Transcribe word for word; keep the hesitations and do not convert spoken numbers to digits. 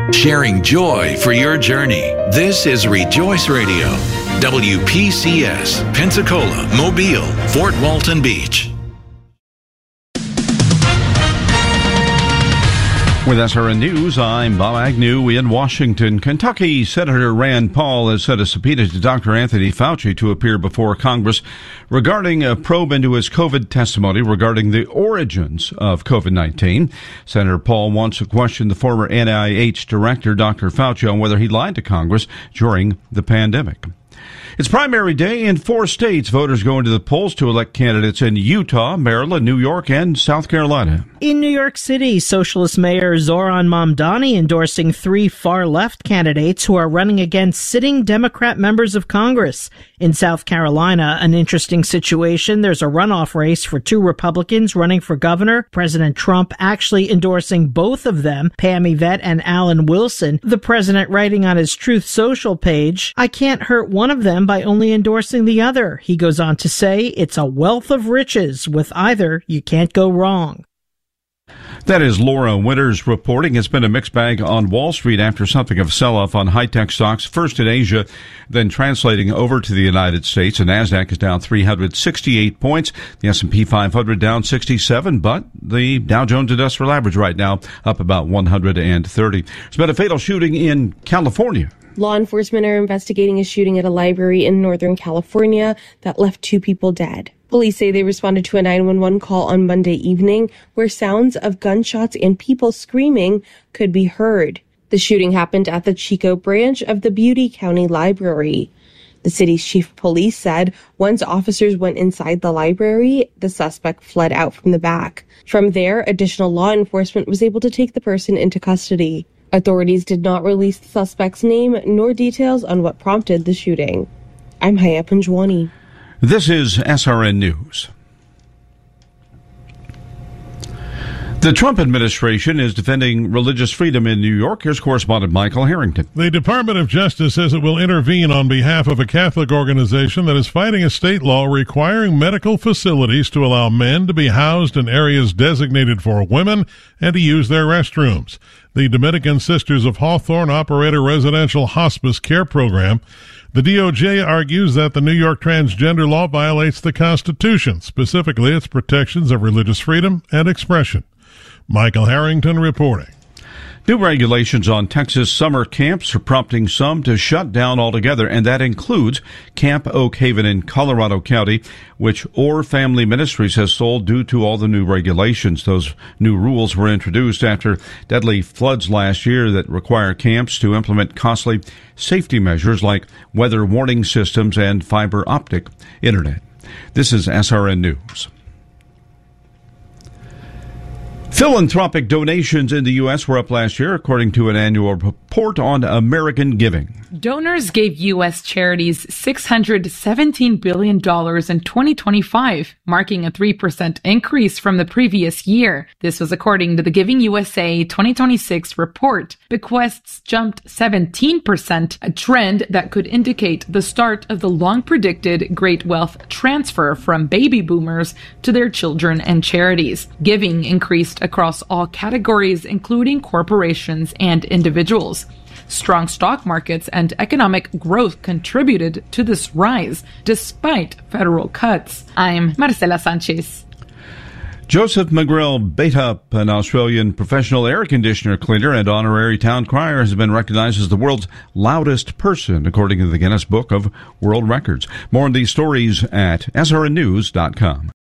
Sharing joy for your journey. This is Rejoice Radio. W P C S, Pensacola, Mobile, Fort Walton Beach. With S R N News, I'm Bob Agnew in Washington. Kentucky Senator Rand Paul has sent a subpoena to Doctor Anthony Fauci to appear before Congress regarding a probe into his COVID testimony regarding the origins of COVID nineteen. Senator Paul wants to question the former N I H director, Doctor Fauci, on whether he lied to Congress during the pandemic. It's primary day in four states. Voters go into the polls to elect candidates in Utah, Maryland, New York, and South Carolina. In New York City, Socialist Mayor Zoran Mamdani endorsing three far-left candidates who are running against sitting Democrat members of Congress. In South Carolina, an interesting situation. There's a runoff race for two Republicans running for governor. President Trump actually endorsing both of them, Pam Yvette and Alan Wilson. The president writing on his Truth Social page, "I can't hurt one of them by only endorsing the other." He goes on to say, "It's a wealth of riches. With either, you can't go wrong." That is Laura Winters reporting. It's been a mixed bag on Wall Street after something of a sell-off on high-tech stocks, first in Asia, then translating over to the United States. The NASDAQ is down three hundred sixty-eight points. The S and P five hundred down sixty-seven, but the Dow Jones Industrial Average right now up about one hundred thirty. There's been a fatal shooting in California. Law enforcement are investigating a shooting at a library in Northern California that left two people dead. Police say they responded to a nine one one call on Monday evening where sounds of gunshots and people screaming could be heard. The shooting happened at the Chico branch of the Butte County Library. The city's chief of police said once officers went inside the library, the suspect fled out from the back. From there, additional law enforcement was able to take the person into custody. Authorities did not release the suspect's name nor details on what prompted the shooting. I'm Haya Panjwani. This is S R N News. The Trump administration is defending religious freedom in New York. Here's correspondent Michael Harrington. The Department of Justice says it will intervene on behalf of a Catholic organization that is fighting a state law requiring medical facilities to allow men to be housed in areas designated for women and to use their restrooms. The Dominican Sisters of Hawthorne operate a residential hospice care program. The D O J argues that the New York transgender law violates the Constitution, specifically its protections of religious freedom and expression. Michael Harrington reporting. New regulations on Texas summer camps are prompting some to shut down altogether, and that includes Camp Oak Haven in Colorado County, which Orr Family Ministries has sold due to all the new regulations. Those new rules were introduced after deadly floods last year that require camps to implement costly safety measures like weather warning systems and fiber optic internet. This is S R N News. Philanthropic donations in the U S were up last year, according to an annual report on American giving. Donors gave U S charities six hundred seventeen billion dollars in twenty twenty-five, marking a three percent increase from the previous year. This was according to the Giving U S A twenty twenty-six report. Bequests jumped seventeen percent, a trend that could indicate the start of the long-predicted great wealth transfer from baby boomers to their children and charities. Giving increased across all categories, including corporations and individuals. Strong stock markets and economic growth contributed to this rise, despite federal cuts. I'm Marcela Sanchez. Joseph McGrill Bateup, an Australian professional air conditioner cleaner and honorary town crier, has been recognized as the world's loudest person, according to the Guinness Book of World Records. More on these stories at S R N news dot com.